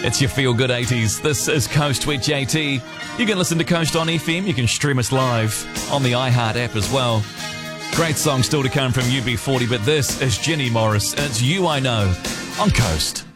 It's your Feel Good 80s. This is Coast with JT. You can listen to Coast on FM. You can stream us live on the iHeart app as well. Great song still to come from UB40, but this is Jenny Morris, and it's You I Know on Coast.